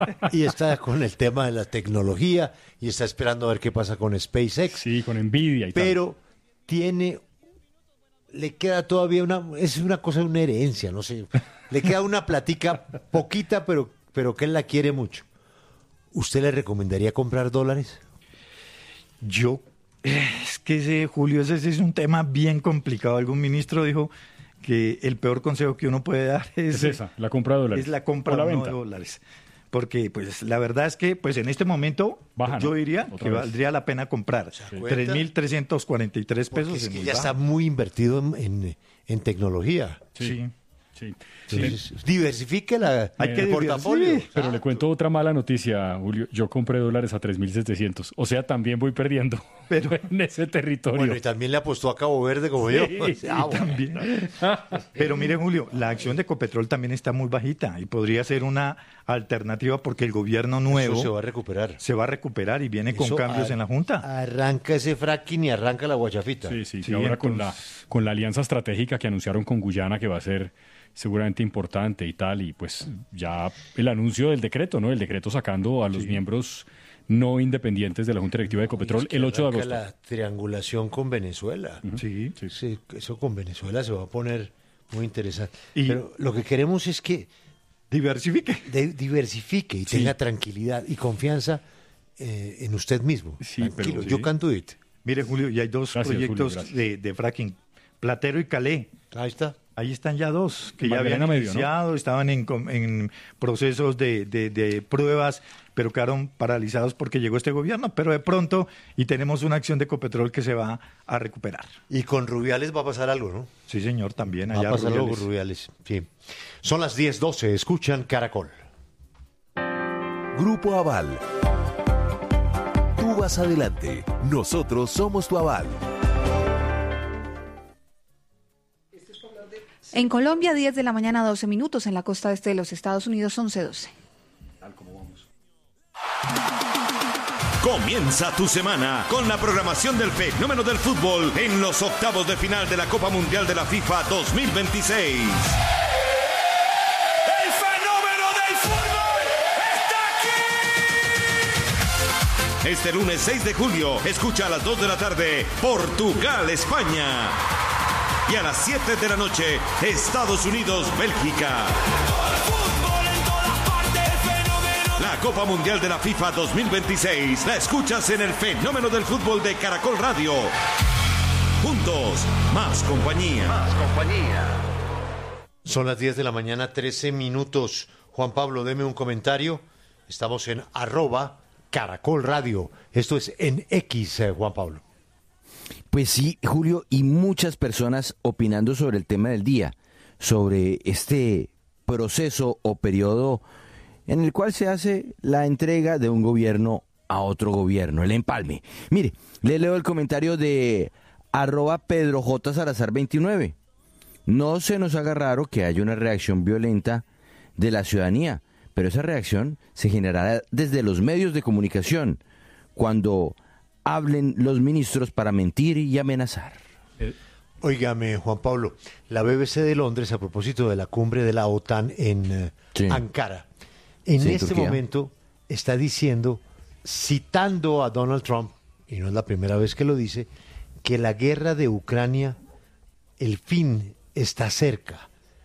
y está con el tema de la tecnología y está esperando a ver qué pasa con SpaceX. Sí, con Nvidia y tal. Pero le queda todavía es una cosa, una herencia, no sé. Le queda una platica poquita, pero que él la quiere mucho. ¿Usted le recomendaría comprar dólares? Es que Julio, ese es un tema bien complicado. Algún ministro dijo que el peor consejo que uno puede dar es esa, la compra de dólares. Es la compra o la no venta de dólares. Porque pues la verdad es que pues en este momento baja, yo ¿no? diría Otra que vez. valdría la pena comprar. ¿Se 3.343 pesos. Porque es es que muy ya bajo. está muy invertido en tecnología. Sí. Sí. Entonces, diversifique Hay que el portafolio. sí. Pero le cuento otra mala noticia, Julio. Yo compré dólares a 3.700. O sea, también voy perdiendo Pero- en ese territorio. Bueno, y también le apostó a Cabo Verde como yo. Ah, bueno. También. Pero mire, Julio, la acción de Ecopetrol también está muy bajita y podría ser una alternativa porque el gobierno nuevo Eso se va a recuperar. se va a recuperar y viene con Eso cambios en la Junta. Arranca ese fracking y arranca la guachafita. Sí, sí, Sí, y ahora entonces- con la alianza estratégica que anunciaron con Guyana, que va a ser seguramente importante y tal, y pues ya el anuncio del decreto, ¿no? El decreto sacando a los miembros no independientes de la Junta Directiva de Ecopetrol Es que el 8 de arranca agosto. la triangulación con Venezuela. Sí. Sí, eso con Venezuela se va a poner muy interesante. Y- Pero lo que queremos es que Diversifique. diversifique y Sí. tenga tranquilidad y confianza en usted mismo. Sí, Tranquilo, pero- you sí. can do it. Mire, Julio, y hay dos Gracias, proyectos Julio, gracias. de fracking, Platero y Calé. Ahí está. Ahí están ya dos que ya Magdalena habían Medio, ¿no? iniciado, estaban en procesos de pruebas, pero quedaron paralizados porque llegó este gobierno. Pero de pronto, y tenemos una acción de Ecopetrol que se va a recuperar. Y con Rubiales va a pasar algo, ¿no? Sí, señor, también Va allá a pasar algo Rubiales. con Rubiales. Sí. Son las 10:12, escuchan Caracol. Grupo Aval. Tú vas adelante. Nosotros somos tu aval. En Colombia, 10 de la mañana, 12 minutos. En la costa este de los Estados Unidos, 11:12. Comienza tu semana con la programación del fenómeno del fútbol en los octavos de final de la Copa Mundial de la FIFA 2026. ¡El fenómeno del fútbol está aquí! Este lunes 6 de julio, escucha a las 2 de la tarde, Portugal-España. Y a las 7 de la noche, Estados Unidos-Bélgica. La Copa Mundial de la FIFA 2026 la escuchas en el fenómeno del fútbol de Caracol Radio. Juntos, más compañía. Son las 10 de la mañana, 13 minutos. Juan Pablo, deme un comentario. Estamos en @Caracol Radio. Esto es en X, Juan Pablo. Pues sí, Julio, y muchas personas opinando sobre el tema del día, sobre este proceso o periodo en el cual se hace la entrega de un gobierno a otro gobierno, el empalme. Mire, le leo el comentario de @PedroJ Salazar 29. No se nos haga raro que haya una reacción violenta de la ciudadanía, pero esa reacción se generará desde los medios de comunicación, cuando hablen los ministros para mentir y amenazar. Óigame, Juan Pablo, la BBC de Londres, a propósito de la cumbre de la OTAN en Sí. Ankara, en Sí, este Turquía. momento está diciendo, citando a Donald Trump, y no es la primera vez que lo dice, que la guerra de Ucrania, el fin está cerca.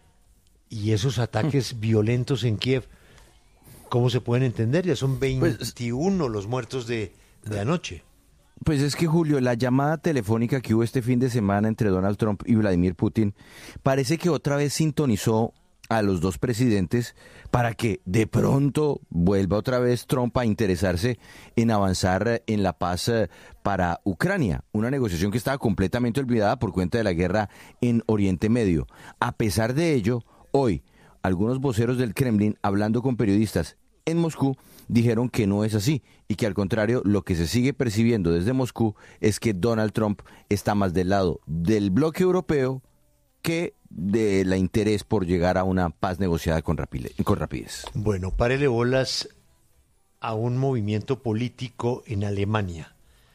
Y esos ataques violentos en Kiev, ¿cómo se pueden entender? Ya son 21 los muertos de anoche. Pues es que, Julio, la llamada telefónica que hubo este fin de semana entre Donald Trump y Vladimir Putin parece que otra vez sintonizó a los dos presidentes para que de pronto vuelva otra vez Trump a interesarse en avanzar en la paz para Ucrania, una negociación que estaba completamente olvidada por cuenta de la guerra en Oriente Medio. A pesar de ello, hoy algunos voceros del Kremlin, hablando con periodistas en Moscú, dijeron que no es así y que al contrario lo que se sigue percibiendo desde Moscú es que Donald Trump está más del lado del bloque europeo que de la interés por llegar a una paz negociada con rapidez. Bueno, párele bolas a un movimiento político en Alemania.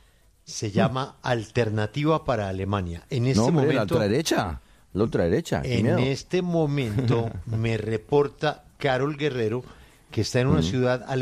Se llama Alternativa para Alemania. En este No, hombre, momento, la ultraderecha. qué en miedo. este momento me reporta Carol Guerrero que está en una ciudad